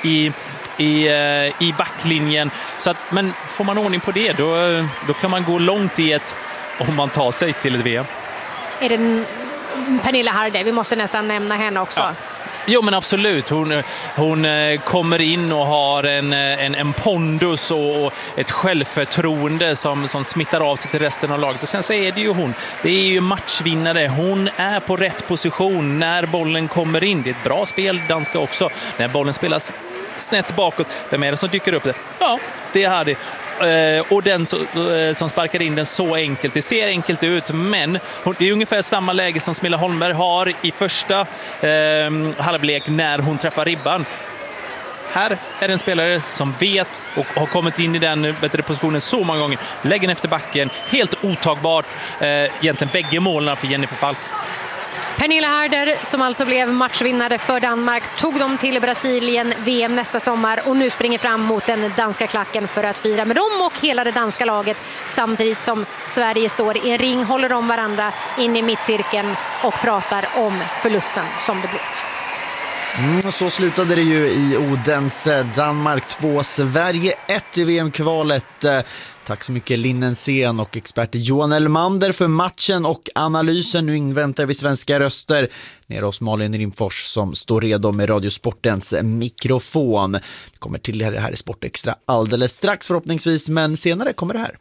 i backlinjen. Så att, men får man ordning på det, då kan man gå långt om man tar sig till ett VM. Är det Pernilla Harder? Vi måste nästan nämna henne också. Ja. Jo, men absolut. Hon kommer in och har en pondus och ett självförtroende som smittar av sig till resten av laget. Och sen så är det ju hon. Det är ju matchvinnare. Hon är på rätt position när bollen kommer in. Det är ett bra spel, danska också. När bollen spelas snett bakåt. Vem är det som dyker upp det? Ja, det är Hardy. Och den som sparkar in den så enkelt. Det ser enkelt ut, men det är ungefär samma läge som Smilla Holmberg har i första halvlek när hon träffar ribban. Här är en spelare som vet och har kommit in i den bättre positionen så många gånger. Lägger efter backen, helt otagbart. Egentligen bägge målen för Jennifer Falk. Pernilla Harder, som alltså blev matchvinnare för Danmark, tog dem till Brasilien VM nästa sommar och nu springer fram mot den danska klacken för att fira med dem och hela det danska laget, samtidigt som Sverige står i en ring, håller om varandra in i mittcirkeln och pratar om förlusten som det blev. Så slutade det ju i Odense. Danmark 2, Sverige 1 i VM-kvalet. Tack så mycket Linnensén och expert Johan Elmander för matchen och analysen. Nu inväntar vi svenska röster nere hos Malin Rimfors som står redo med Radiosportens mikrofon. Vi kommer till det här i Sportextra alldeles strax förhoppningsvis, men senare kommer det här.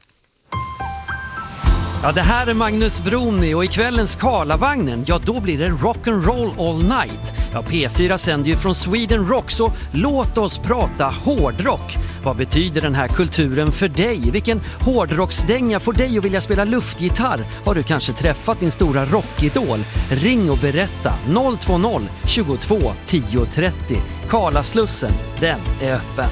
Ja, det här är Magnus Broni och i kvällens Karlavagnen, ja då blir det rock'n'roll all night. Ja, P4 sänder ju från Sweden Rock, så låt oss prata hårdrock. Vad betyder den här kulturen för dig? Vilken hårdrocksdänga får dig att vilja spela luftgitarr? Har du kanske träffat din stora rockidol? Ring och berätta 020 22 10 30. Karlaslussen, den är öppen.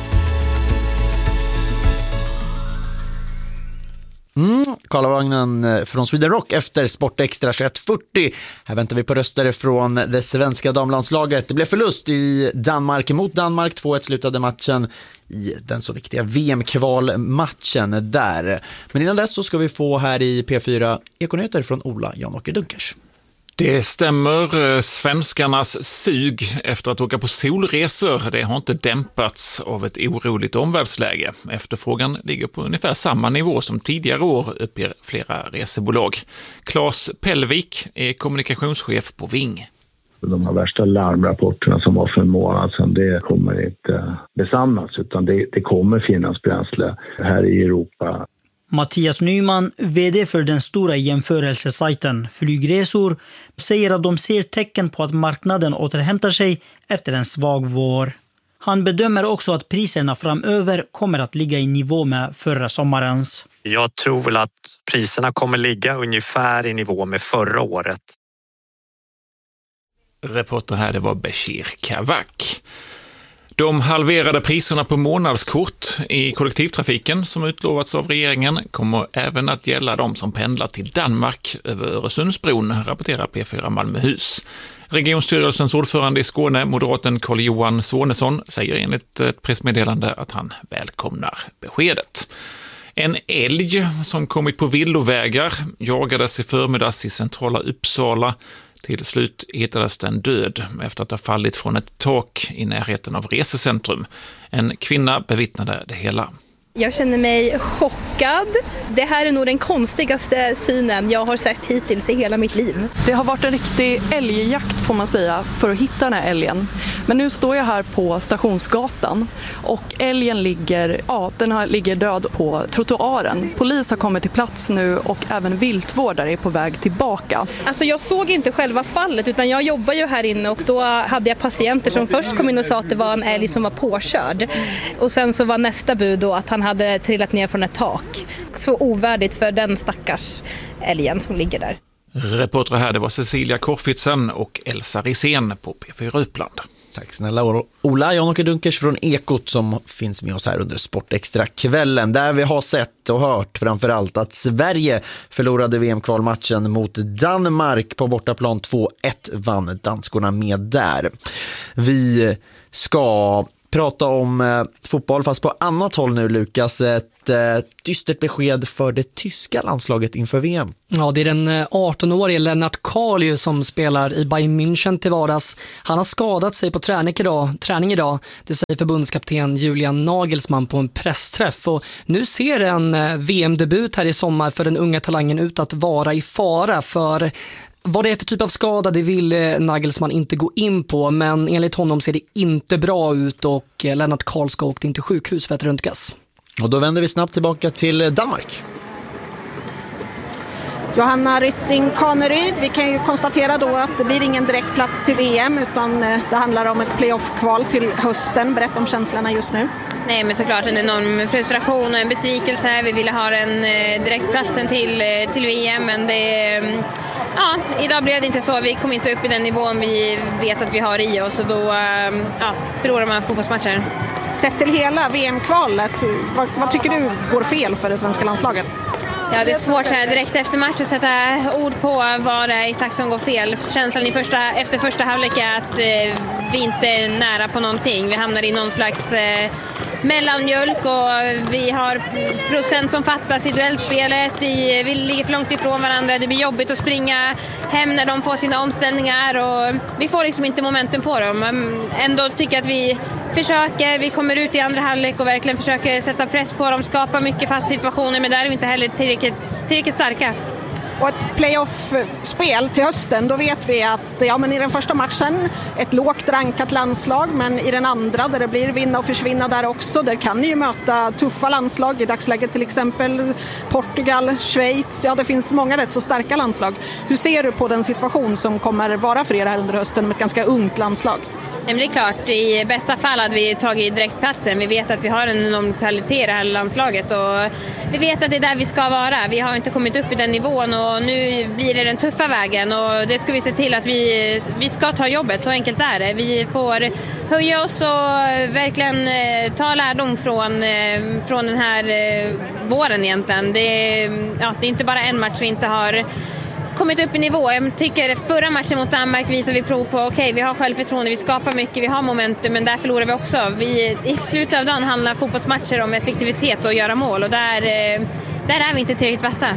Karlavagnen från Sweden Rock efter Sportextra 21:40. Här väntar vi på röster från det svenska damlandslaget. Det blev förlust i Danmark mot Danmark. 2-1 slutade matchen i den så viktiga VM-kvalmatchen där. Men innan dess så ska vi få här i P4 Ekonyheter från Ola Jan-Åke Dunkers. Det stämmer. Svenskarnas sug efter att åka på solresor, det har inte dämpats av ett oroligt omvärldsläge. Efterfrågan ligger på ungefär samma nivå som tidigare år, uppger flera resebolag. Claes Pellvik är kommunikationschef på Ving. De här värsta larmrapporterna som var för en månad sedan, det kommer inte besannas, utan det kommer finnas bränsle här i Europa. Mattias Nyman, vd för den stora jämförelsesajten Flygresor, säger att de ser tecken på att marknaden återhämtar sig efter en svag vår. Han bedömer också att priserna framöver kommer att ligga i nivå med förra sommarens. Jag tror väl att priserna kommer ligga ungefär i nivå med förra året. Reporter här, det var Bashir Kavak. De halverade priserna på månadskort i kollektivtrafiken som utlovats av regeringen kommer även att gälla de som pendlar till Danmark över Öresundsbron, rapporterar P4 Malmöhus. Regionstyrelsens ordförande i Skåne, moderaten Carl-Johan Svanesson, säger enligt ett pressmeddelande att han välkomnar beskedet. En älg som kommit på villovägar jagades i förmiddags i centrala Uppsala. Till slut hittades den död efter att ha fallit från ett tak i närheten av resecentrum. En kvinna bevittnade det hela. Jag känner mig chockad. Det här är nog den konstigaste synen jag har sett hittills i hela mitt liv. Det har varit en riktig älgjakt får man säga för att hitta den här älgen. Men nu står jag här på Stationsgatan och älgen ligger död på trottoaren. Polis har kommit till plats nu och även viltvårdare är på väg tillbaka. Alltså jag såg inte själva fallet utan jag jobbar ju här inne och då hade jag patienter som först kom in och sa att det var en älg som var påkörd. Och sen så var nästa bud då att han hade trillat ner från ett tak. Så ovärdigt för den stackars älgen som ligger där. Reporter här, det var Cecilia Korfitsen och Elsa Risén på P4 Uppland. Tack snälla Ola Jan-Åke Dunkers från Ekot som finns med oss här under Sportextra-kvällen. Där vi har sett och hört framförallt att Sverige förlorade VM-kvalmatchen mot Danmark på bortaplan. 2-1 vann danskorna med där. Vi ska prata om fotboll fast på annat håll nu, Lukas. dystert besked för det tyska landslaget inför VM. Ja, det är den 18-årige Lennart Karl som spelar i Bayern München till vardags. Han har skadat sig på träning idag. Det säger förbundskapten Julian Nagelsmann på en pressträff. Och nu ser en VM-debut här i sommar för den unga talangen ut att vara i fara. För vad det är för typ av skada, det vill Nagelsmann inte gå in på. Men enligt honom ser det inte bra ut och Lennart Karl ska åka in till sjukhus för att röntgas. Och då vänder vi snabbt tillbaka till Danmark. Johanna Rytting Kaneryd, vi kan ju konstatera då att det blir ingen direkt plats till VM utan det handlar om ett playoff-kval till hösten. Berätta om känslorna just nu. Nej, men såklart en enorm frustration och en besvikelse. Vi ville ha den direktplatsen till VM, men idag blev det inte så. Vi kom inte upp i den nivån vi vet att vi har i oss och då förlorar man fotbollsmatcher. Sett till hela VM-kvalet, vad tycker du går fel för det svenska landslaget? Ja, det är svårt så här direkt efter match att sätta ord på vad det är exakt som går fel. Känslan efter första halvlek är att vi inte är nära på någonting. Vi hamnar i någon slags mellanmjölk och vi har procent som fattas i duellspelet. Vi ligger för långt ifrån varandra. Det blir jobbigt att springa hem när de får sina omställningar och vi får liksom inte momentum på dem. Men ändå tycker att vi försöker. Vi kommer ut i andra halvlek och verkligen försöker sätta press på dem, skapa mycket fast situationer, men där är vi inte heller tillräckligt starka. Och ett playoff-spel till hösten, då vet vi att men i den första matchen ett lågt rankat landslag, men i den andra där det blir vinna och försvinna där också, där kan ni ju möta tuffa landslag i dagsläget, till exempel Portugal, Schweiz, det finns många rätt så starka landslag. Hur ser du på den situation som kommer vara för er här under hösten med ett ganska ungt landslag? Men det är klart, i bästa fall hade vi tagit direktplatsen. Vi vet att vi har en enorm kvalitet i det här landslaget och vi vet att det är där vi ska vara. Vi har inte kommit upp i den nivån och nu blir det den tuffa vägen och det ska vi se till att vi ska ta jobbet, så enkelt är det. Vi får höja oss och verkligen ta lärdom från den här våren egentligen. Det är inte bara en match vi inte har kommit upp i nivå. Jag tycker förra matchen mot Danmark visar vi prov på vi har självförtroende, vi skapar mycket, vi har momentum, men där förlorar vi också. I slutet av dagen handlar fotbollsmatcher om effektivitet och göra mål och där är vi inte tillräckligt vassa.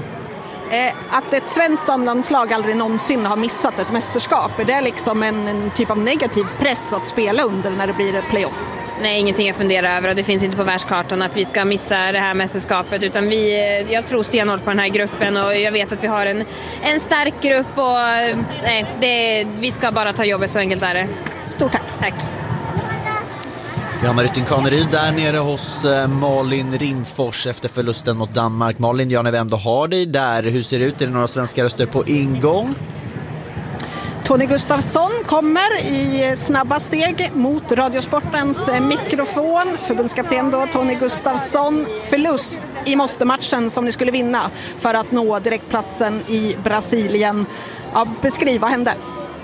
Att ett svenskt damlandslag aldrig någonsin har missat ett mästerskap, är det liksom en typ av negativ press att spela under när det blir playoff? Nej, ingenting jag funderar över och det finns inte på världskartan att vi ska missa det här mästerskapet, utan jag tror stenhårt på den här gruppen och jag vet att vi har en stark grupp och vi ska bara ta jobbet, så enkelt är det. Stort tack. Tack. Johanna Rytting Kaneryd där nere hos Malin Rimfors efter förlusten mot Danmark. Malin, när vi ändå har dig där, hur ser det ut? Är det några svenska röster på ingång? Tony Gustafsson kommer i snabba steg mot Radiosportens mikrofon. Förbundskapten då, Tony Gustafsson. Förlust i måste-matchen som ni skulle vinna för att nå direktplatsen i Brasilien. Beskriv, vad hände?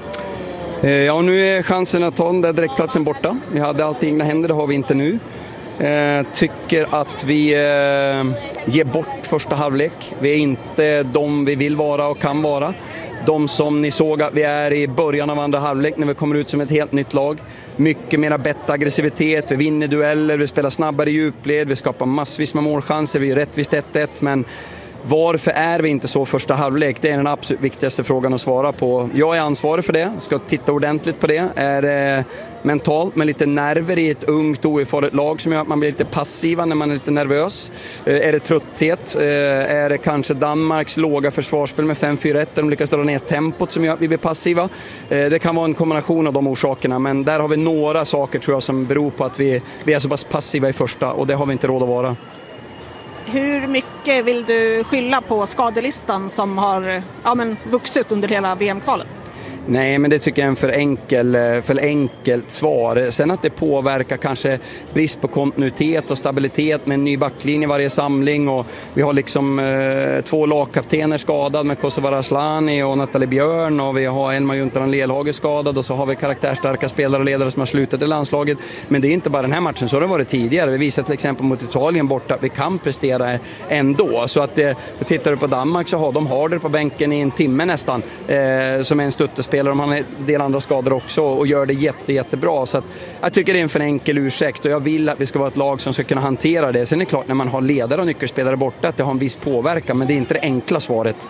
Ja, nu är chansen att ta den där direktplatsen borta. Vi hade allt i egna händer, det har vi inte nu. Tycker att vi ger bort första halvlek. Vi är inte de vi vill vara och kan vara. De som ni såg att vi är i början av andra halvlek när vi kommer ut som ett helt nytt lag. Mycket mera bättre aggressivitet, vi vinner dueller, vi spelar snabbare i djupled, vi skapar massvis med målchanser, vi är rättvist 1-1, men varför är vi inte så första halvlek? Det är den absolut viktigaste frågan att svara på. Jag är ansvarig för det, ska titta ordentligt på det. Är det mentalt med lite nerver i ett ungt oerfaret lag som gör att man blir lite passiva när man är lite nervös? Är det trötthet? Är det kanske Danmarks låga försvarsspel med 5-4-1 där de lyckas dra ner tempot som gör att vi blir passiva? Det kan vara en kombination av de orsakerna, men där har vi några saker tror jag som beror på att vi är så pass passiva i första och det har vi inte råd att vara. Hur mycket vill du skylla på skadelistan som har vuxit under hela VM-kvalet? Nej, men det tycker jag är en för enkelt svar. Sen att det påverkar kanske brist på kontinuitet och stabilitet med en ny backlinje i varje samling. Och vi har liksom 2 lagkaptener skadad med Kosovare Asllani och Nathalie Björn. Och vi har Elma Juntaran Lelhage skadad och så har vi karaktärstarka spelare och ledare som har slutat i landslaget. Men det är inte bara den här matchen, så har det varit tidigare. Vi visar till exempel mot Italien borta att vi kan prestera ändå. Så att tittar du på Danmark så har de Harder på bänken i en timme nästan som är en stöttespelare spelare, de har en del andra skador också och gör det jättebra. Så att jag tycker det är en för enkel ursäkt och jag vill att vi ska vara ett lag som ska kunna hantera det. Sen är det klart när man har ledare och nyckelspelare borta att det har en viss påverkan, men det är inte det enkla svaret.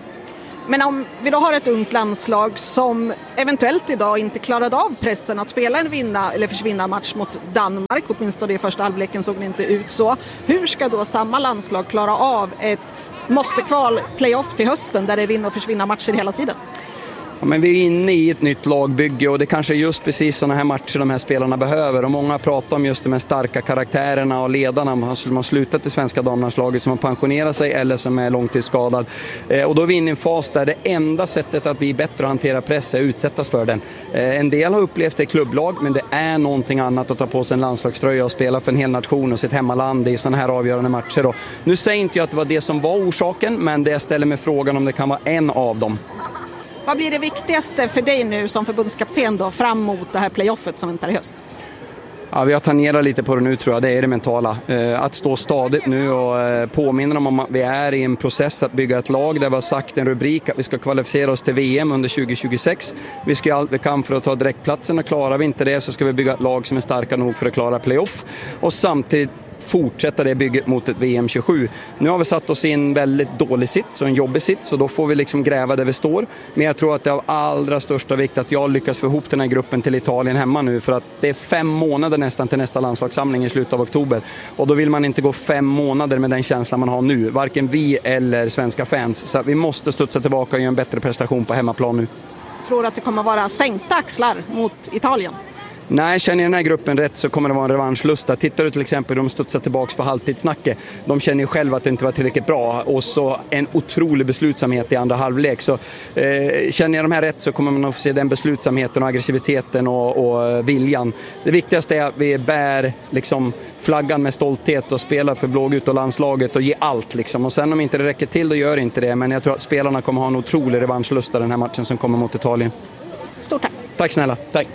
Men om vi då har ett ungt landslag som eventuellt idag inte klarade av pressen att spela en vinna eller försvinna match mot Danmark, åtminstone i första halvleken såg det inte ut så. Hur ska då samma landslag klara av ett måste-kval playoff till hösten där det är vinna och försvinna matcher hela tiden? Ja, men vi är inne i ett nytt lagbygge och det kanske är just precis sådana här matcher de här spelarna behöver. Och många pratar om just de här starka karaktärerna och ledarna. Man har slutat i svenska damlandslaget som har pensionerat sig eller som är långtidsskadad. Och då är vi inne i en fas där det enda sättet att bli bättre och hantera press är att utsättas för den. En del har upplevt det i klubblag, men det är någonting annat att ta på sig en landslagströja och spela för en hel nation och sitt hemmaland i sådana här avgörande matcher. Då. Nu säger inte jag att det var det som var orsaken, men det ställer mig frågan om det kan vara en av dem. Vad blir det viktigaste för dig nu som förbundskapten då fram mot det här playoffet som väntar i höst? Ja, vi har tangerat lite på det nu tror jag, det är det mentala. Att stå stadigt nu och påminna om att vi är i en process att bygga ett lag där vi har sagt en rubrik att vi ska kvalificera oss till VM under 2026. Vi ska allt vi kan för att ta direktplatsen och klarar vi inte det så ska vi bygga ett lag som är starka nog för att klara playoff. Och samtidigt fortsätta det bygget mot ett VM 27. Nu har vi satt oss i en väldigt dålig sits och en jobbig sits så då får vi liksom gräva där vi står. Men jag tror att det är av allra största vikt att jag lyckas få ihop den här gruppen till Italien hemma nu för att det är 5 månader nästan till nästa landslagssamling i slutet av oktober. Och då vill man inte gå 5 månader med den känslan man har nu, varken vi eller svenska fans. Så vi måste studsa tillbaka och göra en bättre prestation på hemmaplan nu. Tror du att det kommer vara sänkta axlar mot Italien? Nej, känner den här gruppen rätt så kommer det vara en revanschlusta. Tittar du till exempel hur de studsar tillbaka på halvtidssnacket. De känner ju själva att det inte var tillräckligt bra. Och så en otrolig beslutsamhet i andra halvlek. Så känner jag de här rätt så kommer man att få se den beslutsamheten och aggressiviteten och viljan. Det viktigaste är att vi bär liksom flaggan med stolthet och spelar för blågult och landslaget och ger allt. Liksom. Och sen om inte det räcker till, då gör inte det. Men jag tror att spelarna kommer ha en otrolig revanschlusta den här matchen som kommer mot Italien. Stort tack. Tack snälla. Tack.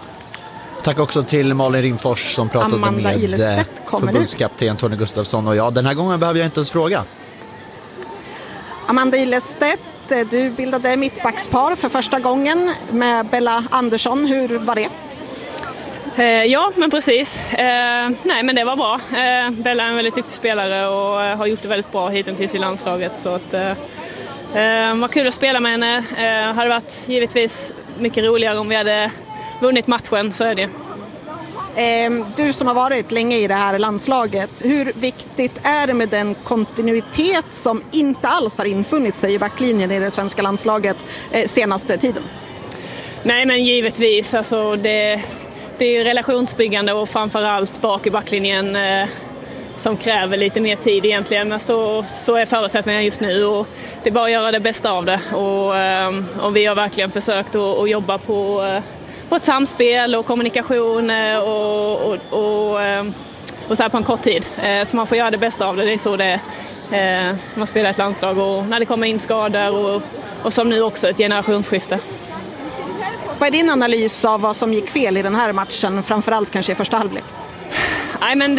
Tack också till Malin Rimfors som pratade Amanda med förbundskapten Tony Gustafsson. Och ja, den här gången behöver jag inte ens fråga. Amanda Ilestedt, du bildade mittbackspar för första gången med Bella Andersson. Hur var det? Ja, men precis. Nej, men det var bra. Bella är en väldigt duktig spelare och har gjort det väldigt bra hittills i landslaget. Så att, var kul att spela med henne. Hade varit givetvis mycket roligare om vi hade vunnit matchen, så är det. Du som har varit länge i det här landslaget, hur viktigt är det med den kontinuitet som inte alls har infunnit sig i backlinjen i det svenska landslaget senaste tiden? Nej, men givetvis. Alltså det är ju relationsbyggande och framförallt bak i backlinjen som kräver lite mer tid egentligen. Så är förutsättningarna just nu och det är bara att göra det bästa av det. Och vi har verkligen försökt att jobba på ett samspel och kommunikation och så här på en kort tid. Så man får göra det bästa av det. Det är så det är. Man spelar ett landslag och när det kommer in skador och som nu också ett generationsskifte. Vad är din analys av vad som gick fel i den här matchen, framförallt kanske i första halvlek? Nej, men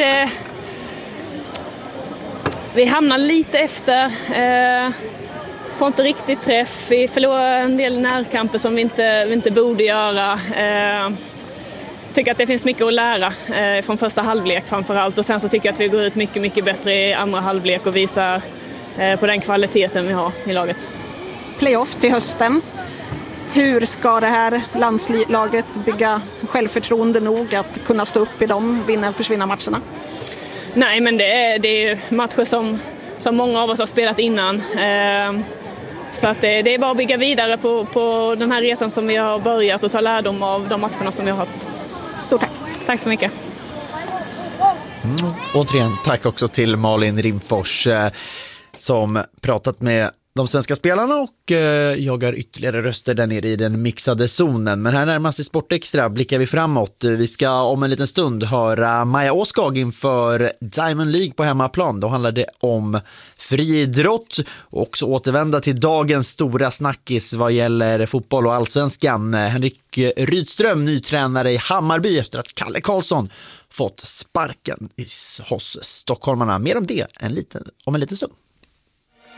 vi hamnar lite efter. Får inte riktigt träff. Vi förlorar en del närkamper som vi inte borde göra. Tycker att det finns mycket att lära från första halvlek framförallt. Och sen så tycker jag att vi går ut mycket, mycket bättre i andra halvlek och visar på den kvaliteten vi har i laget. Playoff till hösten. Hur ska det här landslaget bygga självförtroende nog att kunna stå upp i dem, vinna och försvinna matcherna? Nej, men det är matcher som många av oss har spelat innan. Så att det är bara att bygga vidare på den här resan som vi har börjat och ta lärdom av de matcherna som vi har haft. Stort tack. Tack så mycket. Återigen, tack också till Malin Rimfors som pratat med de svenska spelarna och jagar ytterligare röster där nere i den mixade zonen. Men här närmast i Sportextra blickar vi framåt. Vi ska om en liten stund höra Maja Åskag inför Diamond League på hemmaplan. Då handlar det om friidrott och också återvända till dagens stora snackis vad gäller fotboll och allsvenskan. Henrik Rydström, ny tränare i Hammarby efter att Kalle Karlsson fått sparken hos stockholmarna. Mer om det om en liten stund.